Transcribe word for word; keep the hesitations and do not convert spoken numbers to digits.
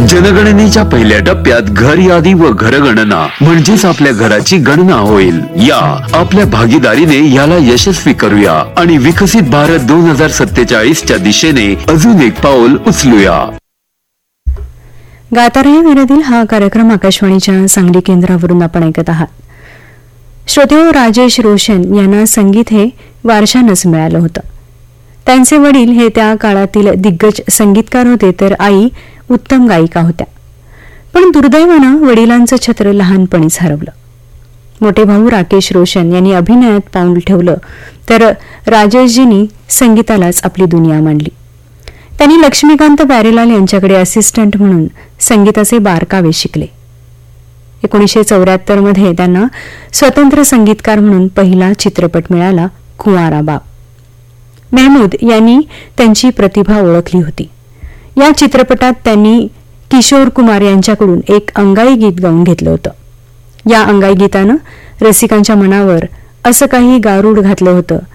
जनगणनेच्या पहिल्या टप्प्यात घर यादी व घरगणना म्हणजेच आपल्या घराची गणना होईल. या आपल्या भागीदारीने याला यशस्वी करूया आणि विकसित भारत दोन हजार सत्तेचाळीस च्या दिशेने अजून एक पाऊल उचलूया. गातारे विरोधील हा कार्यक्रम आकाशवाणीच्या सांगली केंद्रावरून आपण ऐकत आहात. श्रोतेहो, राजेश रोशन यांना संगीत हे वारशानंच मिळालं होतं. त्यांचे वडील हे त्या काळातील दिग्गज संगीतकार होते, तर आई उत्तम गायिका होत्या. पण दुर्दैवानं वडिलांचं छत्र लहानपणीच हरवलं. मोठे भाऊ राकेश रोशन यांनी अभिनयात पाऊल ठेवलं, तर राजेशजींनी संगीतालाच आपली दुनिया मांडली. त्यांनी लक्ष्मीकांत प्यारेलाल यांच्याकडे असिस्टंट म्हणून संगीताचे बारकावे शिकले. एकोणीसशे चौऱ्याहत्तर मध्ये त्यांना स्वतंत्र संगीतकार म्हणून पहिला चित्रपट मिळाला, कुंवारा बाप. मेहमूद यांनी त्यांची प्रतिभा ओळखली होती. या चित्रपटात त्यांनी किशोर कुमार यांच्याकडून एक अंगाई गीत गाऊन घेतलं होतं. या अंगाई गीतानं रसिकांच्या मनावर असं काही गारूड घातलं होतं